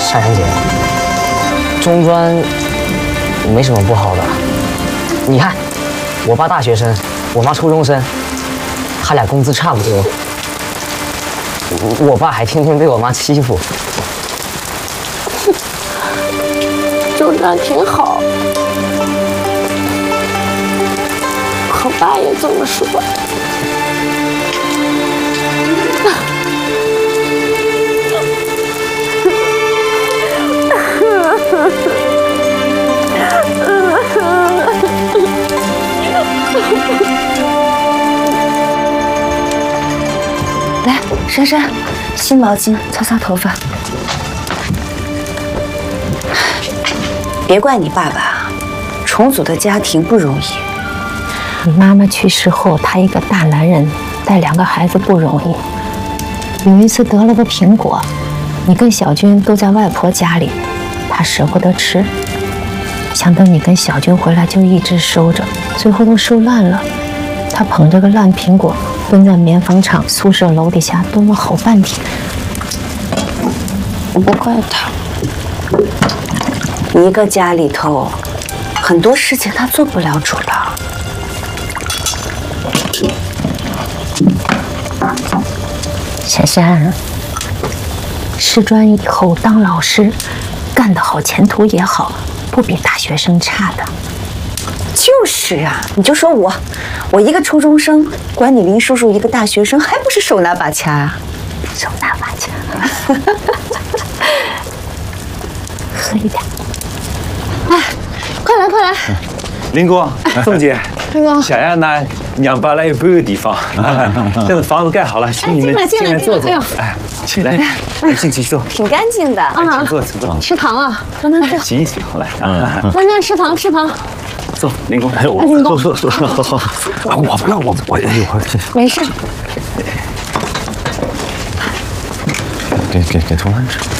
珊珊姐，中专没什么不好的。你看，我爸大学生，我妈初中生，他俩工资差不多。我爸还天天被我妈欺负。 中专挺好，我爸也这么说。 来，珊珊，新毛巾，擦擦头发。别怪你爸爸，重组的家庭不容易。 你妈妈去世后，他一个大男人带2个孩子不容易。有一次得了个苹果，你跟小军都在外婆家里，他舍不得吃，想等你跟小军回来就一直收着，最后都收烂了。他捧着个烂苹果，蹲在棉纺厂宿舍楼底下蹲了好半天。 我不怪他，一个家里头很多事情他做不了主的。 珊珊，师专以后当老师，干得好，前途也好，不比大学生差的。 就是啊，你就说我一个初中生，管你林叔叔一个大学生，还不是手拿把掐啊？ 手拿把掐。喝一点。 哎，快来快来！ 林哥、宋姐， 林哥， 小亚呢？娘搬来一半个地方，现在房子盖好了，请你们进来坐坐。哎，起来，进去坐。 挺干净的。 请坐，请坐。 吃糖啊，慢慢吃。 行行，来啊， 慢慢吃糖，吃糖。 坐，林公，哎，我坐，好，我不要，我哎呦， 没事。 给同安吃。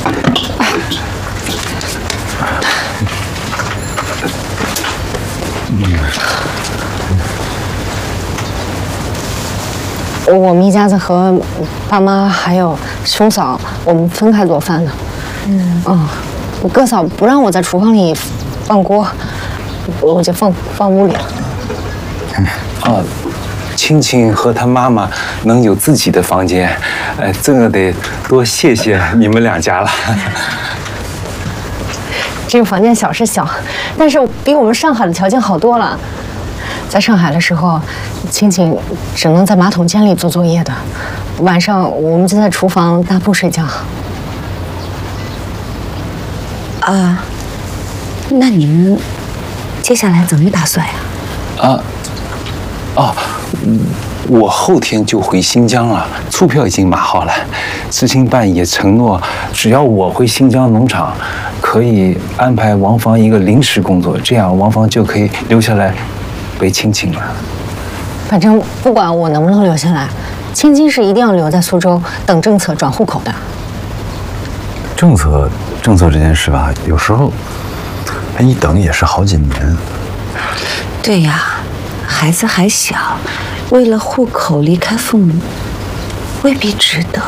我们一家子和爸妈还有兄嫂，我们分开做饭的。我哥嫂不让我在厨房里放锅，我就放屋里了。 青青和她妈妈能有自己的房间，这个得多谢谢你们2家了。 这个房间小是小，但是比我们上海的条件好多了。在上海的时候，青青只能在马桶间里做作业的，晚上我们就在厨房搭铺睡觉。 啊，那你们接下来怎么打算呀？ 我后天就回新疆了，出票已经码好了。知青办也承诺，只要我回新疆农场，可以安排王芳一个临时工作，这样王芳就可以留下来陪青青了。 反正不管我能不能留下来，青青是一定要留在苏州等政策转户口的。 政策这件事吧，有时候一等也是好几年。 对呀，孩子还小，为了户口离开父母，未必值得。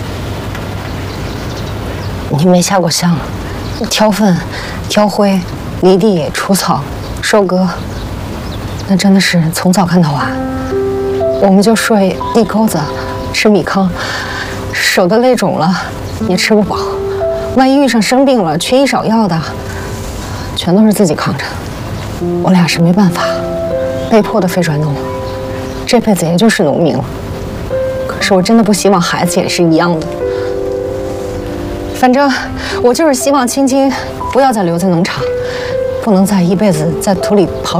你没下过乡，挑粪、挑灰、犁地、除草、收割，那真的是从早干到晚。我们就睡地沟子，吃米糠，手都累肿了，也吃不饱。万一遇上生病了，缺医少药的，全都是自己扛着。我俩是没办法，被迫的非转农，这辈子也就是农民了。可是我真的不希望孩子也是一样的。反正我就是希望青青不要再留在农场，不能再一辈子在土里刨。